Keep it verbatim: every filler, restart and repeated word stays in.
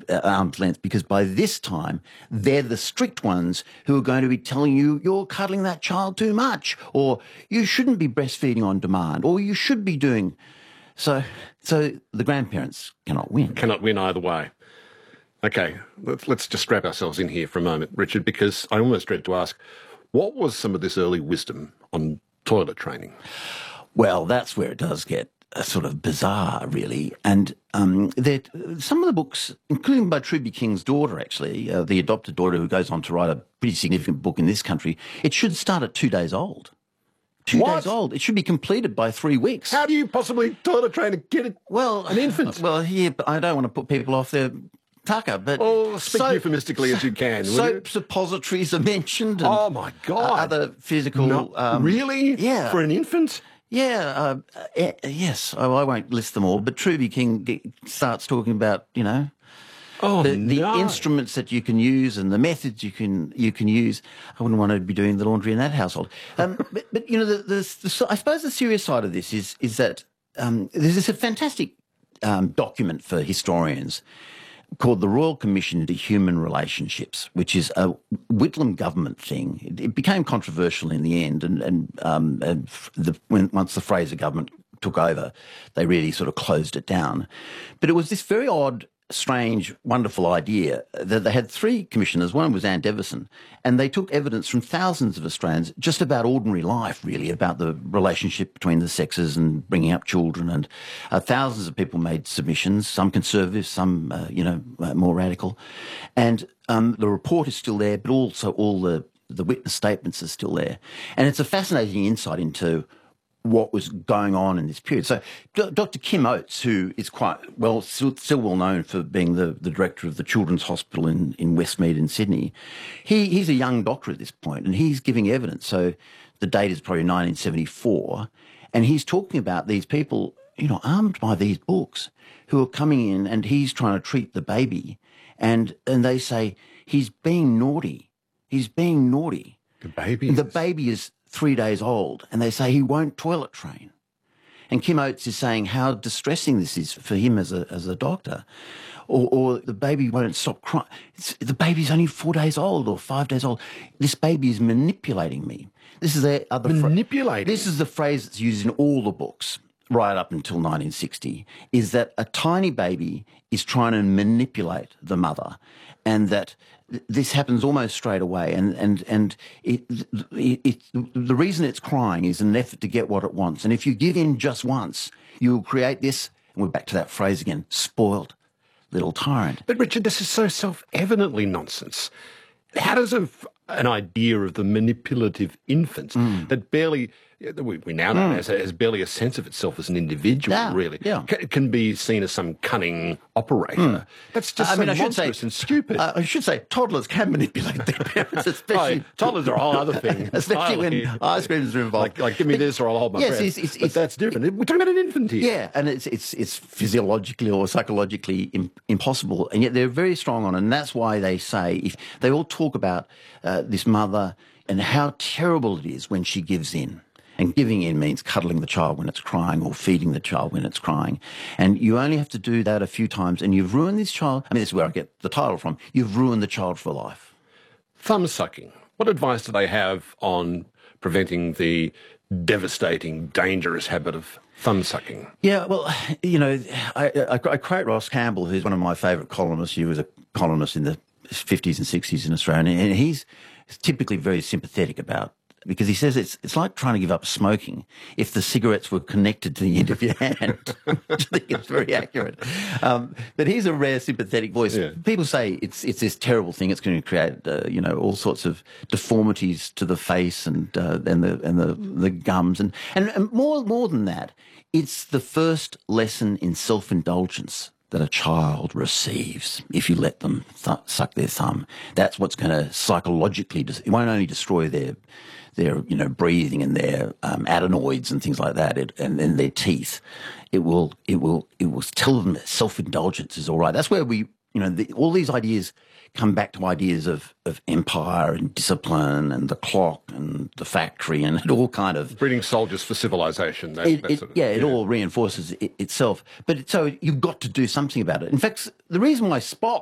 uh, arm's length, because by this time they're the strict ones who are going to be telling you you're cuddling that child too much, or you shouldn't be breastfeeding on demand, or you should be doing. So, so the grandparents cannot win. Cannot win either way. Okay, let's, let's just strap ourselves in here for a moment, Richard, because I almost dread to ask, what was some of this early wisdom on toilet training? Well, that's where it does get uh, sort of bizarre, really. And um, that some of the books, including by Truby King's daughter, actually, uh, the adopted daughter who goes on to write a pretty significant book in this country, it should start at two days old. Two What? days old. It should be completed by three weeks. How do you possibly toilet train a kid, well, an infant? Well, here, but I don't want to put people off their tucker, but Oh, speak so- euphemistically as you can, will you? Soap suppositories are mentioned. And Oh, my God. uh, other physical. No, um, really? Yeah. For an infant? Yeah, uh, uh, yes. I, I won't list them all, but Truby King g- starts talking about, you know, Oh, the, the no. instruments that you can use and the methods you can you can use. I wouldn't want to be doing the laundry in that household. Um, but, but you know, the, the, the, I suppose the serious side of this is is that um, there's this a fantastic um, document for historians called the Royal Commission into Human Relationships, which is a Whitlam government thing. It, it became controversial in the end, and, and, um, and the, when, once the Fraser government took over, they really sort of closed it down. But it was this very odd, strange, wonderful idea that they had three commissioners. One was Anne Deveson, and they took evidence from thousands of Australians just about ordinary life, really, about the relationship between the sexes and bringing up children. And uh, thousands of people made submissions, some conservative, some, uh, you know, uh, more radical. And um, the report is still there, but also all the, the witness statements are still there. And it's a fascinating insight into what was going on in this period. So D- Doctor Kim Oates, who is quite well, still, still well known for being the, the director of the Children's Hospital in, in Westmead in Sydney, he, he's a young doctor at this point, and he's giving evidence. So the date is probably nineteen seventy-four, and he's talking about these people, you know, armed by these books, who are coming in, and he's trying to treat the baby, and and they say, he's being naughty. He's being naughty. The baby The is- baby is three days old, and they say he won't toilet train. And Kim Oates is saying how distressing this is for him as a as a doctor. Or, or the baby won't stop crying. It's, the baby's only four days old or five days old. This baby is manipulating me. This is the other phrase. Manipulating? This is the phrase that's used in all the books right up until nineteen sixty, is that a tiny baby is trying to manipulate the mother, and that this happens almost straight away, and and and it, it, it the reason it's crying is an effort to get what it wants. And if you give in just once, you'll create this. And we're back to that phrase again: spoiled little tyrant. But Richard, this is so self-evidently nonsense. How does a, an idea of the manipulative infant Mm. that barely, we, we now know has, has barely a sense of itself as an individual, Yeah, really, yeah. ca- can be seen as some cunning operator? That's just I so mean, I should say, monstrous and stupid. Uh, I should say, toddlers can manipulate their parents, especially Oh, toddlers are a whole other thing. especially when entirely. ice creams are involved. Like, like, give me this or I'll hold my Yes, breath. it's- it's- but it's- that's different. We're talking about an infant here. Yeah, and it's it's it's physiologically or psychologically im- impossible, and yet they're very strong on it. And that's why they say, if they all talk about uh, this mother and how terrible it is when she gives in. And giving in means cuddling the child when it's crying or feeding the child when it's crying. And you only have to do that a few times, and you've ruined this child. I mean, this is where I get the title from. You've ruined the child for life. Thumb sucking. What advice do they have on preventing the devastating, dangerous habit of thumb sucking? Yeah, well, you know, I, I, I quote Ross Campbell, who's one of my favourite columnists. He was a columnist in the fifties and sixties in Australia, and he's typically very sympathetic about, because he says it's it's like trying to give up smoking if the cigarettes were connected to the end of your hand. I think it's very accurate. Um, but he's a rare sympathetic voice. Yeah. People say it's it's this terrible thing. It's going to create uh, you know all sorts of deformities to the face and uh, and the and the, the gums and, and and more more than that, it's the first lesson in self-indulgence that a child receives if you let them th- suck their thumb. That's what's going to psychologically, dis- it won't only destroy their, their you know, breathing and their um, adenoids and things like that, it, and, and their teeth. It will, it will, it will tell them that self-indulgence is all right. That's where we, you know, the, all these ideas come back to ideas of, of empire and discipline and the clock and the factory, and it all kind of Breeding soldiers for civilization. That, it, that it, sort of, yeah, it all reinforces it, itself. But it, so you've got to do something about it. In fact, the reason why Spock